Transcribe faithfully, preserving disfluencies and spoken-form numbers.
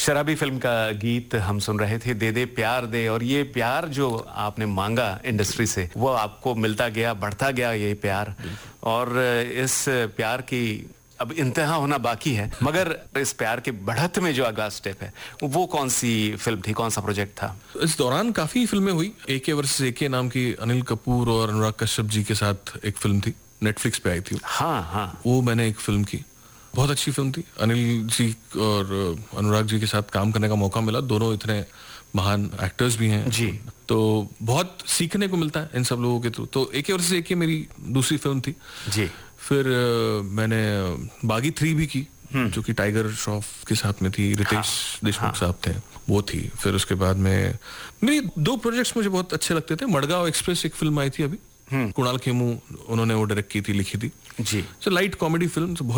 शराबी फिल्म का गीत हम सुन रहे थे, दे दे प्यार दे। और ये प्यार जो आपने मांगा इंडस्ट्री से, वो आपको मिलता गया, बढ़ता गया ये प्यार। और इस प्यार की अब इंतहा होना बाकी है, मगर इस प्यार के बढ़त में जो अगला स्टेप है, वो कौन सी फिल्म थी, कौन सा प्रोजेक्ट था? इस दौरान काफी फिल्में हुई। एके वर्सेस एके नाम की अनिल कपूर और अनुराग कश्यप जी के साथ एक फिल्म थी, नेटफ्लिक्स पे आई थी। हाँ हाँ, वो मैंने एक फिल्म की, बहुत अच्छी फिल्म थी। अनिल जी और अनुराग जी के साथ काम करने का मौका मिला, दोनों इतने महान एक्टर्स भी हैं जी, तो बहुत सीखने को मिलता है इन सब लोगों के थ्रू। तो एके वर्सेस एके मेरी दूसरी फिल्म थी जी। फिर मैंने बागी थ्री भी की, जो कि टाइगर श्रॉफ के साथ में थी, रितेश हाँ, देशमुख हाँ, साहब थे, वो थी। फिर उसके बाद में मेरी दो प्रोजेक्ट्स मुझे बहुत अच्छे लगते थे। मडगांव एक्सप्रेस एक फिल्म आई थी अभी, कुणाल खेमू उन्होंने वो डायरेक्ट की थी, लिखी थी जी। सो लाइट कॉमेडी फिल्म, बहुत